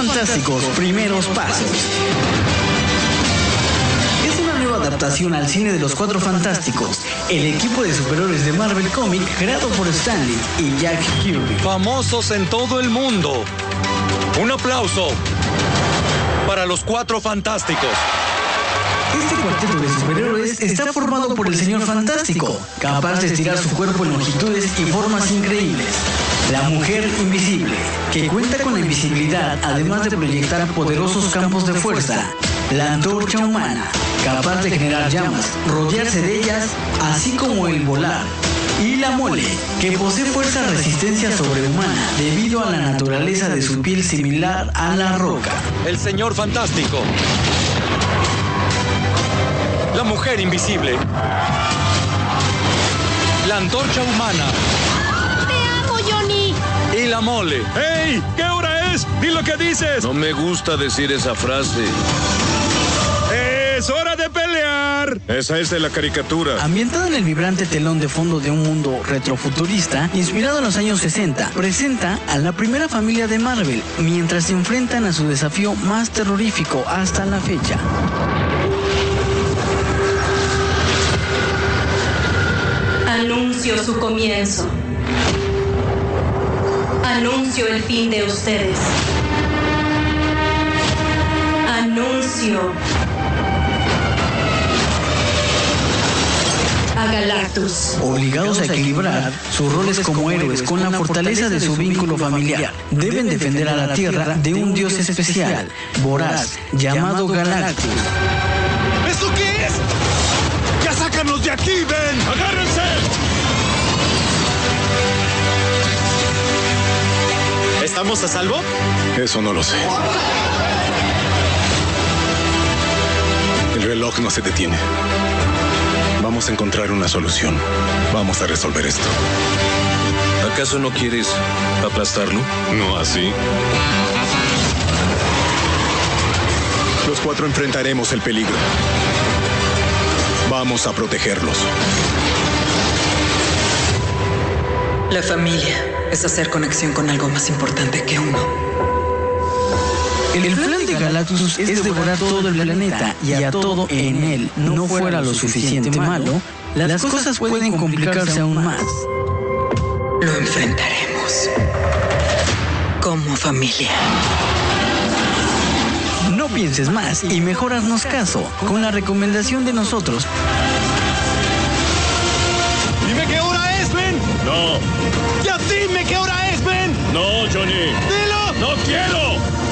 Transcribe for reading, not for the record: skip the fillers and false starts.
Fantásticos, primeros pasos. Es una nueva adaptación al cine de los Cuatro Fantásticos, el equipo de superhéroes de Marvel Comics creado por Stan Lee y Jack Kirby. Famosos en todo el mundo. Un aplauso para los Cuatro Fantásticos. Este cuarteto de superhéroes está formado por el Señor Fantástico, capaz de estirar su cuerpo en longitudes y formas increíbles. La Mujer Invisible, que cuenta con la invisibilidad además de proyectar poderosos campos de fuerza. La Antorcha Humana, capaz de generar llamas, rodearse de ellas, así como el volar. Y la Mole, que posee fuerza y resistencia sobrehumana debido a la naturaleza de su piel similar a la roca. El Señor Fantástico. La Mujer Invisible. La Antorcha Humana. ¡Te amo, Johnny! Y la Mole. ¡Ey! ¿Qué hora es? ¡Di lo que dices! No me gusta decir esa frase. ¡Es hora de pelear! Esa es de la caricatura. Ambientada en el vibrante telón de fondo de un mundo retrofuturista, inspirado en los años 60, presenta a la primera familia de Marvel, mientras se enfrentan a su desafío más terrorífico hasta la fecha. Anuncio su comienzo. Anuncio el fin de ustedes. Anuncio a Galactus. Obligados a equilibrar sus roles como héroes con la fortaleza de su vínculo familiar, deben defender a la Tierra de un dios especial, voraz, llamado Galactus. ¿Esto qué es? ¡Ya sácanos de aquí, Ben! ¡Agárrense! ¿Estamos a salvo? Eso no lo sé. El reloj no se detiene. Vamos a encontrar una solución. Vamos a resolver esto. ¿Acaso no quieres aplastarlo? No así. Los cuatro enfrentaremos el peligro. Vamos a protegerlos. La familia es hacer conexión con algo más importante que uno. El plan de Galactus es devorar todo el planeta y a todo en él no fuera lo suficiente malo, las cosas pueden complicarse aún más. Lo enfrentaremos como familia. No pienses más y mejor haznos caso con la recomendación de nosotros. ¡Dime qué hora es, Ben! No. ¡Ya dime qué hora es, Ben! No, Johnny. ¡Dilo! ¡No quiero!